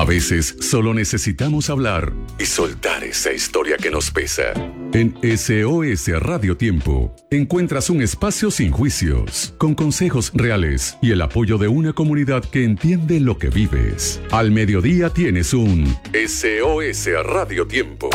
A veces solo necesitamos hablar y soltar esa historia que nos pesa. En SOS Radio Tiempo encuentras un espacio sin juicios, con consejos reales y el apoyo de una comunidad que entiende lo que vives. Al mediodía tienes un SOS Radio Tiempo.